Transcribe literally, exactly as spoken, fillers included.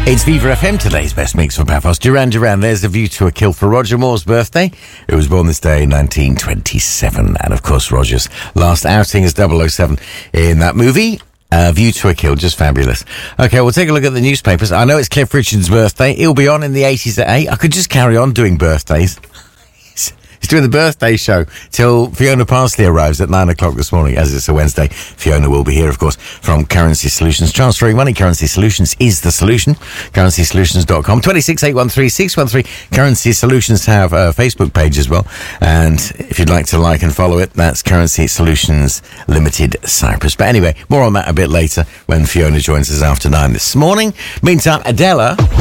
It's Viva F M, today's best mix for Paphos. Duran Duran, there's a view to a kill for Roger Moore's birthday. He was born this day in nineteen twenty-seven. And of course, Roger's last outing as double oh seven in that movie. Uh, View to a Kill, just fabulous. Okay, we'll take a look at the newspapers. I know it's Cliff Richard's birthday. He'll be on in the eighties at eight. I could just carry on doing birthdays. He's doing the birthday show till Fiona Parsley arrives at nine o'clock this morning, as it's a Wednesday. Fiona will be here, of course, from Currency Solutions. Transferring money, Currency Solutions is the solution. currency solutions dot com. two six eight one three six one three. Currency Solutions have a Facebook page as well. And if you'd like to like and follow it, that's Currency Solutions Limited Cyprus. But anyway, more on that a bit later when Fiona joins us after nine this morning. Meantime, Adela...